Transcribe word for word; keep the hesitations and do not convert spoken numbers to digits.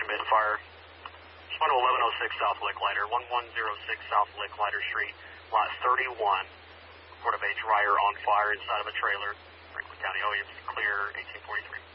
Ocean Bay Fire. Respond to eleven oh six South Licklider, eleven oh six South Licklider Street, lot thirty-one. Report of a dryer on fire inside of a trailer. Franklin County, O E M C clear, eighteen forty-three.